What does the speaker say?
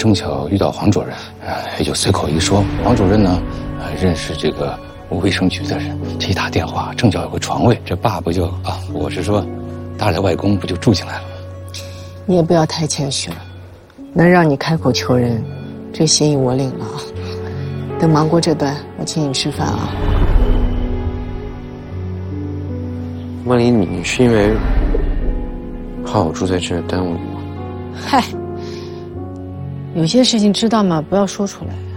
正巧遇到黄主任，也就随口一说。黄主任呢，认识这个卫生局的人，这一打电话，正巧有个床位，这爸不就我是说，大磊外公不就住进来了吗？ 你也不要太谦虚了，能让你开口求人，这心意我领了啊。等忙过这段，我请你吃饭啊。 莫离，你是因为怕我住在这儿耽误你吗？ 嗨，有些事情知道吗？不要说出来。